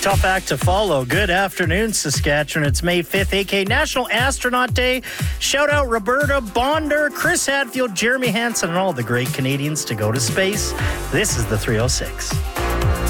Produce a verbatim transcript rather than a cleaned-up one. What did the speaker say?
Tough act to follow. Good afternoon, Saskatchewan. It's May fifth, aka National Astronaut Day. Shout out Roberta Bonder, Chris Hadfield, Jeremy Hansen, and all the great Canadians to go to space. This is the three oh six.